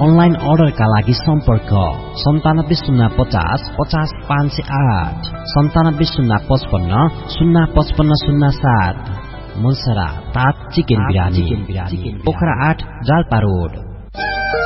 Online अर्डरका लागि सम्पर्क 970550 50508 970550 05507। मुलसरा ताज चिकन बिरानी पोखरा 8 जाल्पा रोड।